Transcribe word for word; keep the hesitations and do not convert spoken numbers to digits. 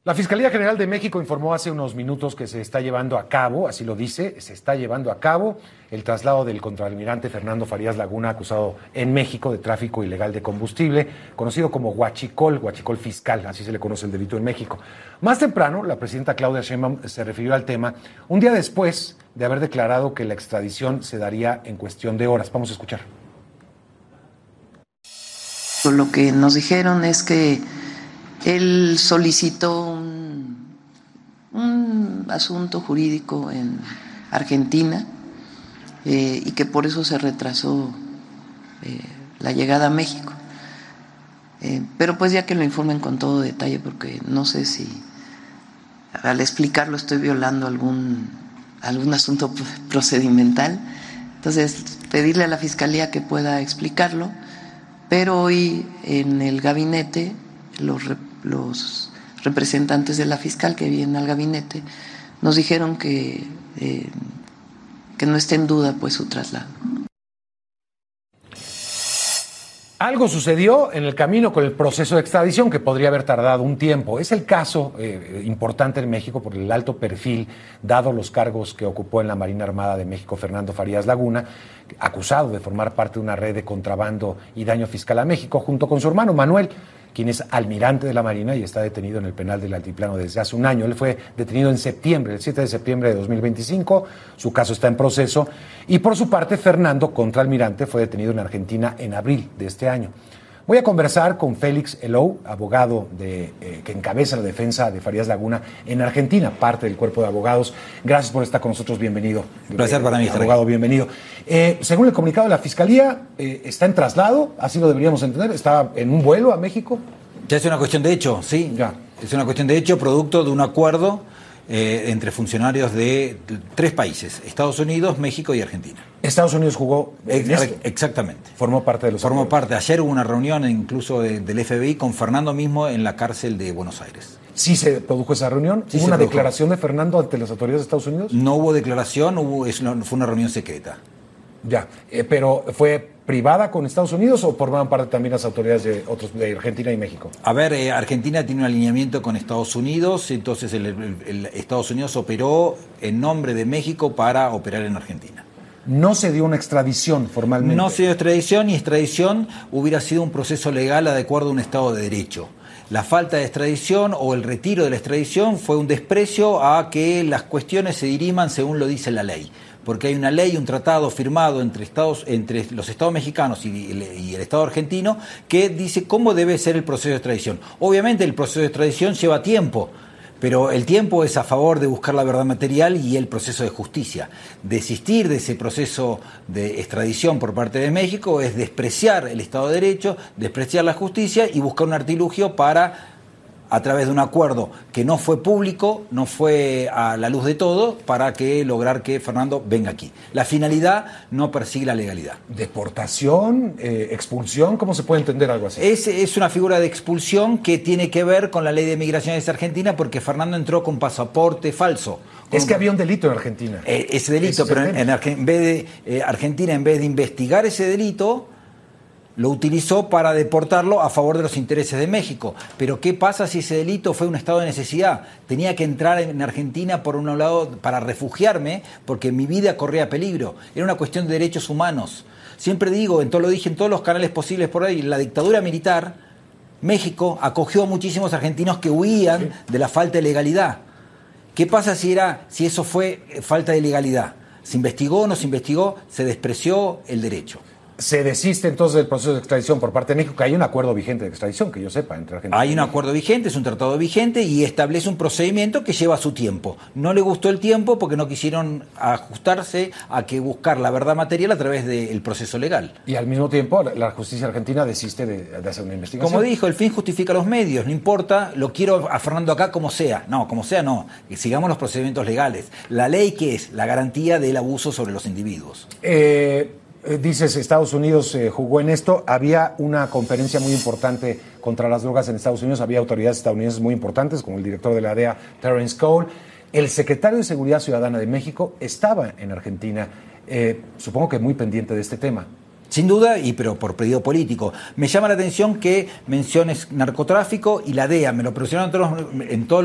La Fiscalía General de México informó hace unos minutos que se está llevando a cabo, así lo dice, se está llevando a cabo el traslado del contraalmirante Fernando Farías Laguna, acusado en México de tráfico ilegal de combustible, conocido como huachicol, huachicol fiscal, así se le conoce el delito en México. Más temprano, la presidenta Claudia Sheinbaum se refirió al tema un día después de haber declarado que la extradición se daría en cuestión de horas. Vamos a escuchar. Lo que nos dijeron es que él solicitó un, un asunto jurídico en Argentina eh, y que por eso se retrasó eh, la llegada a México. Eh, pero pues ya que lo informen con todo detalle, porque no sé si al explicarlo estoy violando algún, algún asunto procedimental. Entonces, pedirle a la Fiscalía que pueda explicarlo, pero hoy en el gabinete los los representantes de la fiscal que vienen al gabinete nos dijeron que, eh, que no esté en duda pues su traslado. Algo sucedió en el camino con el proceso de extradición que podría haber tardado un tiempo. Es el caso eh, importante en México por el alto perfil, dado los cargos que ocupó en la Marina Armada de México Fernando Farías Laguna, acusado de formar parte de una red de contrabando y daño fiscal a México, junto con su hermano Manuel, quien es almirante de la Marina y está detenido en el penal del Altiplano desde hace un año. Él fue detenido en septiembre, el siete de septiembre de dos mil veinticinco, su caso está en proceso, y por su parte Fernando, contraalmirante, fue detenido en Argentina en abril de este año. Voy a conversar con Félix Elou, abogado de, eh, que encabeza la defensa de Farías Laguna en Argentina, parte del cuerpo de abogados. Gracias por estar con nosotros, bienvenido. Un placer para mí. Abogado, bienvenido. Eh, según el comunicado de la Fiscalía, eh, está en traslado, así lo deberíamos entender, está en un vuelo a México. Ya es una cuestión de hecho, sí. Ya. Es una cuestión de hecho, producto de un acuerdo eh, entre funcionarios de tres países, Estados Unidos, México y Argentina. Estados Unidos jugó en Ex- esto. Exactamente. Formó parte de los Formó acuerdos. parte. Ayer hubo una reunión incluso de, del F B I con Fernando mismo en la cárcel de Buenos Aires. Sí se produjo esa reunión. Sí ¿Hubo se una produjo. declaración de Fernando ante las autoridades de Estados Unidos? No hubo declaración, hubo, es una- fue una reunión secreta. Ya, eh, pero ¿fue privada con Estados Unidos o formaban parte también las autoridades de otros de Argentina y México? A ver, eh, Argentina tiene un alineamiento con Estados Unidos, entonces el, el- el Estados Unidos operó en nombre de México para operar en Argentina. No se dio una extradición formalmente. No se dio extradición y extradición hubiera sido un proceso legal adecuado a un Estado de Derecho. La falta de extradición o el retiro de la extradición fue un desprecio a que las cuestiones se diriman según lo dice la ley. Porque hay una ley, un tratado firmado entre, Estados, entre los Estados mexicanos y, y el Estado argentino que dice cómo debe ser el proceso de extradición. Obviamente el proceso de extradición lleva tiempo, pero el tiempo es a favor de buscar la verdad material y el proceso de justicia. Desistir de ese proceso de extradición por parte de México es despreciar el Estado de Derecho, despreciar la justicia y buscar un artilugio para, a través de un acuerdo que no fue público, no fue a la luz de todo, para que lograr que Fernando venga aquí. La finalidad no persigue la legalidad. ¿Deportación? Eh, ¿Expulsión? ¿Cómo se puede entender algo así? Es, es una figura de expulsión que tiene que ver con la ley de migraciones de Argentina porque Fernando entró con pasaporte falso. Es Con- que había un delito en Argentina. Eh, ese delito, Ese es pero el en, tema. en Arge- en vez de eh, Argentina, en vez de investigar ese delito, lo utilizó para deportarlo a favor de los intereses de México. Pero ¿qué pasa si ese delito fue un estado de necesidad? Tenía que entrar en Argentina por un lado para refugiarme porque mi vida corría peligro. Era una cuestión de derechos humanos. Siempre digo, en todo lo dije en todos los canales posibles por ahí, la dictadura militar, México acogió a muchísimos argentinos que huían Sí. de la falta de legalidad. ¿Qué pasa si era, si eso fue eh, falta de legalidad? ¿Se investigó, no se investigó? Se despreció el derecho. Se desiste entonces del proceso de extradición por parte de México, que hay un acuerdo vigente de extradición, que yo sepa, entre Argentina Hay y un México. acuerdo vigente, es un tratado vigente y establece un procedimiento que lleva su tiempo. No le gustó el tiempo porque no quisieron ajustarse a que buscar la verdad material a través del proceso legal. Y al mismo tiempo, la- la justicia argentina desiste de, de hacer una investigación. Como dijo, el fin justifica los medios, no importa, lo quiero a Fernando acá como sea. No, como sea no, que sigamos los procedimientos legales. La ley, ¿qué es? La garantía del abuso sobre los individuos. Eh, eh, dices, Estados Unidos eh, jugó en esto. Había una conferencia muy importante contra las drogas en Estados Unidos. Había autoridades estadounidenses muy importantes, como el director de la D E A, Terence Cole. El secretario de Seguridad Ciudadana de México estaba en Argentina. Eh, supongo que muy pendiente de este tema. Sin duda, y pero por pedido político. Me llama la atención que menciones narcotráfico y la D E A. Me lo presionaron todos, en todos